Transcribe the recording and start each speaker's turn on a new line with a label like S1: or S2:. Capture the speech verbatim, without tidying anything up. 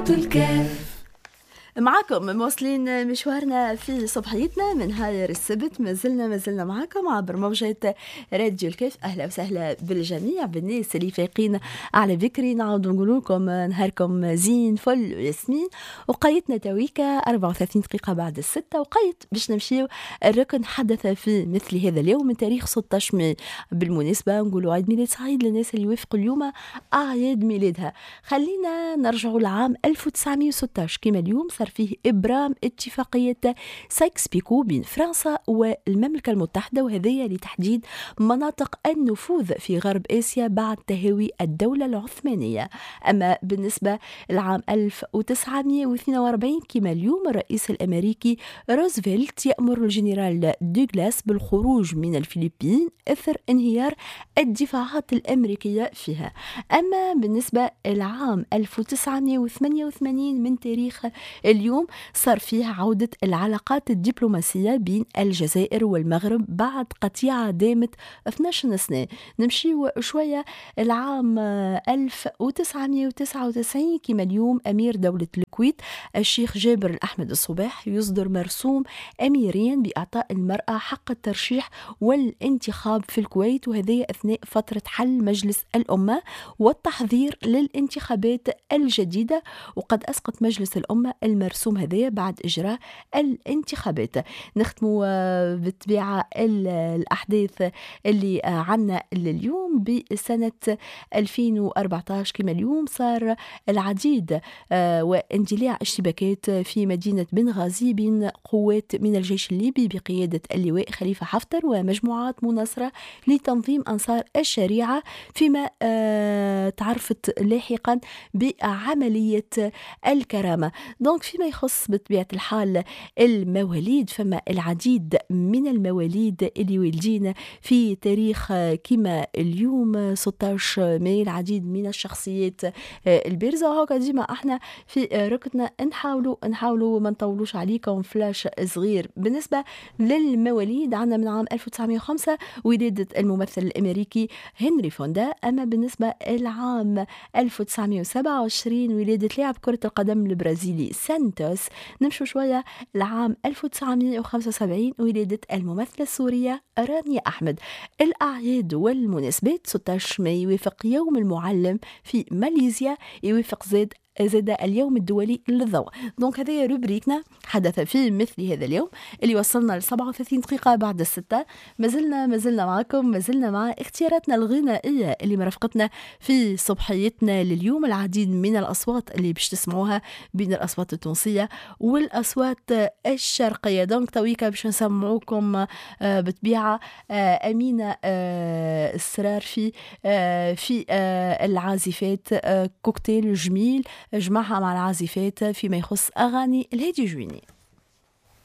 S1: صوت الكاف.
S2: معكم مواصلين مشوارنا في صبحيتنا من نهار السبت. ما زلنا ما زلنا معكم عبر موجة راديو الكاف. أهلا وسهلا بالجميع، بالناس اللي فايقين على بكري. نعود نقول لكم نهاركم زين فل وياسمين. وقيتنا تويكا أربعة وثلاثين دقيقة بعد الستة، وقيت باش نمشيو الركن حدث في مثل هذا اليوم من تاريخ ستة عشر ماي. بالمناسبة نقولوا عيد ميلاد سعيد للناس اللي يوافقوا اليوم أعياد ميلادها. خلينا نرجعوا لعام ألف وتسعمائة وستة عشر كما اليوم صار فيه إبرام اتفاقية سايكس بيكو بين فرنسا والمملكة المتحدة، وهذه لتحديد مناطق النفوذ في غرب آسيا بعد تهاوي الدولة العثمانية. أما بالنسبة لعام ألف وتسعمائة واثنين وأربعين كما اليوم الرئيس الأمريكي روزفلت يأمر الجنرال دوغلاس بالخروج من الفلبين إثر انهيار الدفاعات الأمريكية فيها. أما بالنسبة لعام ألف وتسعمائة وثمانية وثمانين من تاريخ اليوم صار فيه عودة العلاقات الدبلوماسية بين الجزائر والمغرب بعد قطيعة دامت اثنتي عشرة سنة. نمشي شوية العام ألف وتسعمائة وتسعة وتسعين كما اليوم أمير دولة الكويت الشيخ جابر الأحمد الصباح يصدر مرسوم أميريا بإعطاء المرأة حق الترشيح والانتخاب في الكويت، وهذه أثناء فترة حل مجلس الأمة والتحضير للانتخابات الجديدة. وقد أسقط مجلس الأمة المرسوم هذا بعد إجراء الانتخابات. نختموا بالطبيعة الأحداث اللي عنا اليوم بسنة ألفين وأربعة عشر كما اليوم صار العديد واندلاع اشتباكات في مدينة بنغازي بين قوات من الجيش الليبي بقيادة اللواء خليفة حفتر ومجموعات مناصرة لتنظيم أنصار الشريعة، فيما تعرفت لاحقا بعملية الكرامة. دونك فيما يخص بطبيعة الحال المواليد، فما العديد من المواليد اللي والدين في تاريخ كما اليوم ستة عشر ماي، العديد من الشخصيات البارزة. وهكذا ديما احنا في ركننا نحاولوا نحاولوا ما نطولوش عليكم فلاش صغير. بالنسبة للمواليد عندنا من عام ألف وتسعمائة وخمسة ولادة الممثل الأمريكي هنري فوندا. أما بالنسبة للعام ألف وتسعمائة وسبعة وعشرين ولادة لاعب كرة القدم البرازيلي سانتوس. نمشوا شوية لعام ألف وتسعمائة وخمسة وسبعين ولادة الممثلة السورية رانيا أحمد. الأعياد والمناسبات ستة عشر ماي يوافق يوم المعلم في ماليزيا، يوافق زاد زاد اليوم الدولي للضوء. دونك هذه روبريكنا حدث في مثل هذا اليوم اللي وصلنا ل سبعة وثلاثين دقيقة بعد الستة. ما زلنا ما زلنا معكم، ما زلنا مع اختياراتنا الغنائية اللي مرافقتنا في صبحيتنا لليوم. العديد من الأصوات اللي باش تسمعوها بين الأصوات التونسية والأصوات الشرقية. دونك تويكا باش نسمعوكم بطبيعة أمينة السرار في في العازفات، كوكتيل جميل جمعها مع العازفات فيما يخص أغاني الهادي جويني.